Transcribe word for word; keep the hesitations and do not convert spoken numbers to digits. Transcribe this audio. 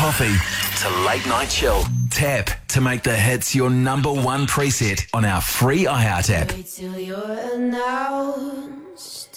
coffee to late night chill. Tap to make the hits your number one preset on our free iHeart app. Wait till you're announced.